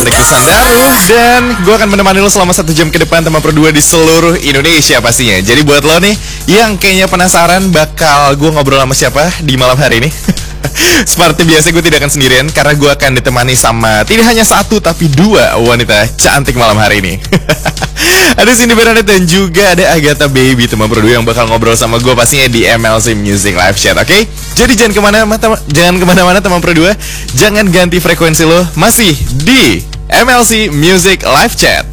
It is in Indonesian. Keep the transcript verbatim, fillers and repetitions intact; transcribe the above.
Niki Sandaru. Dan gue akan menemani lo selama satu jam ke depan teman Pro dua di seluruh Indonesia pastinya. Jadi buat lo nih yang kayaknya penasaran bakal gue ngobrol sama siapa di malam hari ini, seperti biasa gue tidak akan sendirian, karena gue akan ditemani sama tidak hanya satu tapi dua wanita cantik malam hari ini. Ada Cindy Bernadette dan juga ada Agatha Baby, teman Pro dua yang bakal ngobrol sama gue pastinya di M L C Music Live Chat, oke? Okay? Jadi jangan kemana-mana, jangan kemana-mana teman Pro dua, jangan ganti frekuensi lo, masih di M L C Music Live Chat.